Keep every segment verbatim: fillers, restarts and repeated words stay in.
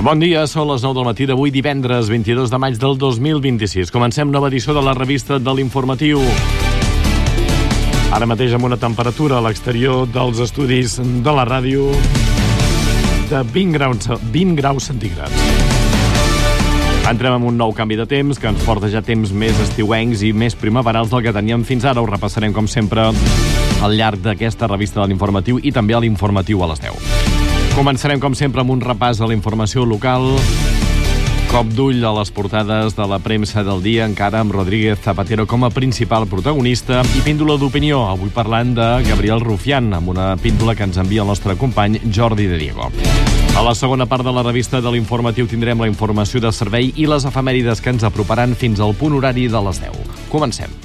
Bon dia, són les nou del matí d'avui, divendres vint-i-dos de maig del dos mil vint-i-sis. Comencem nova edició de la revista de l'Informatiu. Ara mateix amb una temperatura a l'exterior dels estudis de la ràdio de vint graus, vint graus centígrads. Entrem amb un nou canvi de temps que ens porta ja temps més estiuencs i més primaverals del que teníem fins ara. Ho repassarem, com sempre, al llarg d'aquesta revista de l'Informatiu i també a l'Informatiu a les deu. Començarem, com sempre, amb un repàs de la informació local. Cop d'ull a les portades de la premsa del dia, encara amb Rodríguez Zapatero com a principal protagonista, i píndola d'opinió, avui parlant de Gabriel Rufián, amb una píndola que ens envia el nostre company Jordi de Diego. A la segona part de la revista de l'Informatiu tindrem la informació de servei i les efemèrides que ens aproparan fins al punt horari de les deu. Comencem.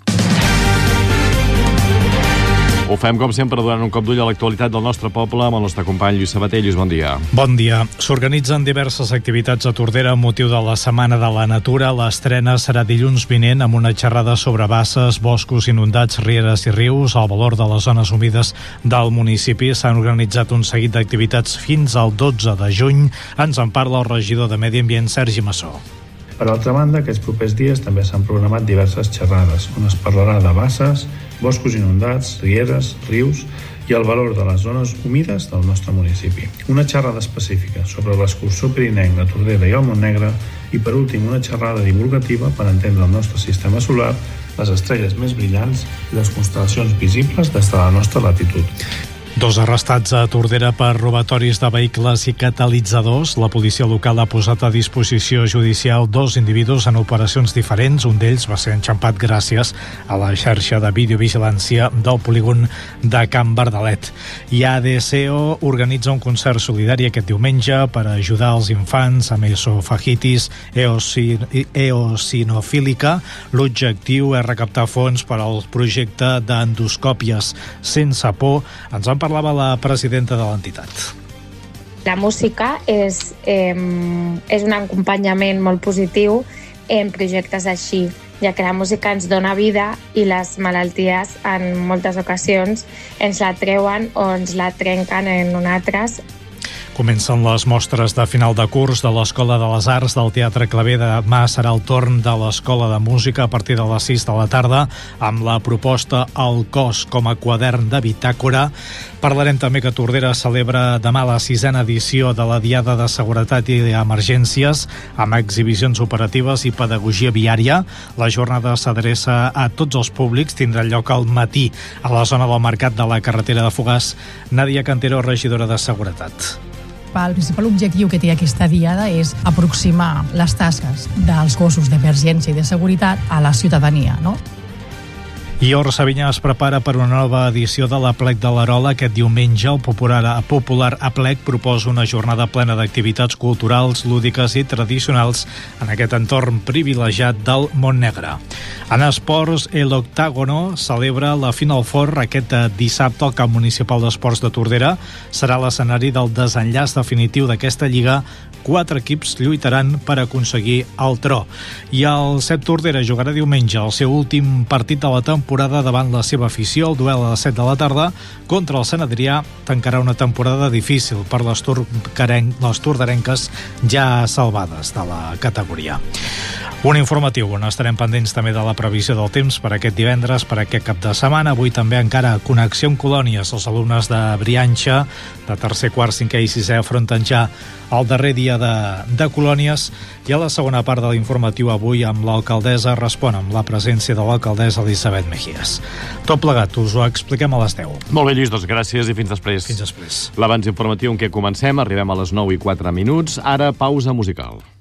Ho fem, com sempre, donant un cop d'ull a l'actualitat del nostre poble amb el nostre company Lluís Sabater. Lluís, bon dia. Bon dia. S'organitzen diverses activitats a Tordera amb motiu de la Setmana de la Natura. L'estrena serà dilluns vinent amb una xerrada sobre basses, boscos inundats, rieres i rius, el valor de les zones humides del municipi. S'han organitzat un seguit d'activitats fins al dotze de juny. Ens en parla el regidor de Medi Ambient, Sergi Massó. Per altra banda, aquests propers dies també s'han programat diverses xerrades, on es parlarà de basses, boscos inundats, rieres, rius i el valor de les zones humides del nostre municipi. Una xerrada específica sobre l'escurçó pirinenc de Tordera i el Montnegre i, per últim, una xerrada divulgativa per entendre el nostre sistema solar, les estrelles més brillants i les constel·lacions visibles des de la nostra latitud. Dos arrestats a Tordera per robatoris de vehicles i catalitzadors. La policia local ha posat a disposició judicial dos individus en operacions diferents. Un d'ells va ser enxampat gràcies a la xarxa de videovigilància del polígon de Can Bardalet. I A D C O organitza un concert solidari aquest diumenge per ajudar els infants amb esofagitis eosinofílica. L'objectiu és recaptar fons per al projecte d'endoscòpies sense por. Ens en parlava la presidenta de l'entitat. La música és, eh, és un acompanyament molt positiu en projectes així, ja que la música ens dona vida i les malalties en moltes ocasions ens la treuen o ens la trenquen en nosaltres. Comencen les mostres de final de curs de l'Escola de les Arts del Teatre Claver. Demà serà el torn de l'Escola de Música a partir de les sis de la tarda amb la proposta El cos com a quadern de bitàcora. Parlarem també que Tordera celebra demà la sisena edició de la Diada de Seguretat i d'Emergències amb exhibicions operatives i pedagogia viària. La jornada s'adreça a tots els públics, tindrà lloc al matí a la zona del Mercat de la carretera de Fogars. Nàdia Cantero, regidora de Seguretat. El principal objectiu que té aquesta diada és aproximar les tasques dels cossos d'emergència i de seguretat a la ciutadania, no? I Orsavinyà es prepara per una nova edició de l'Aplec de l'Arola. Aquest diumenge el popular, popular Aplec proposa una jornada plena d'activitats culturals, lúdiques i tradicionals en aquest entorn privilegiat del Montnegre. En esports, el Octàgono celebra la Final Four aquest dissabte al Camp Municipal d'Esports de Tordera. Serà l'escenari del desenllaç definitiu d'aquesta lliga. Quatre equips lluitaran per aconseguir el tro. I el Set Tordera jugarà diumenge el seu últim partit de la temporada davant la seva afició. El duel a les set de la tarda contra el Sant Adrià tancarà una temporada difícil per les, les tordarenques ja salvades de la categoria. Un informatiu on estarem pendents també de la previsió del temps per aquest divendres, per aquest cap de setmana. Avui també encara connexió amb colònies. Els alumnes de Brianxa, de tercer, quart, cinquè i sisè, afronten ja el darrer dia de, de colònies. I a la segona part de l'informatiu avui amb l'alcaldessa respon amb la presència de l'alcaldessa Elisabet Mejías. Tot plegat, us ho expliquem a les deu. Molt bé, Lluís, doncs gràcies i fins després. Fins després. L'abans informatiu en què comencem, arribem a les nou i quatre minuts. Ara, pausa musical.